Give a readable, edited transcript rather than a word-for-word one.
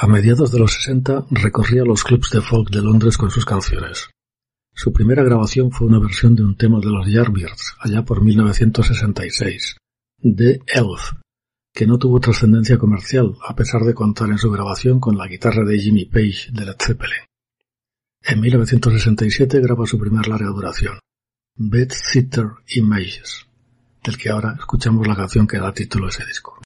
A mediados de los 60 recorría los clubs de folk de Londres con sus canciones. Su primera grabación fue una versión de un tema de los Yardbirds, allá por 1966, The Elf, que no tuvo trascendencia comercial, a pesar de contar en su grabación con la guitarra de Jimmy Page de Led Zeppelin. En 1967 graba su primer larga duración, Bed Sitter Images, del que ahora escuchamos la canción que da título a ese disco.